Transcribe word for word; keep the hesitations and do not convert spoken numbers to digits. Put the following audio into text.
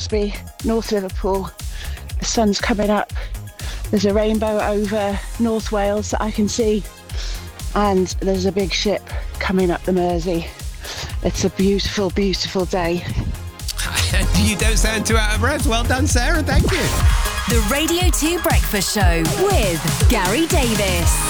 Crosby, North Liverpool. The sun's coming up. There's a rainbow over North Wales that I can see. And there's a big ship coming up the Mersey. It's a beautiful, beautiful day. You don't sound too out of breath. Well done, Sarah. Thank you. The Radio two Breakfast Show with Gary Davis.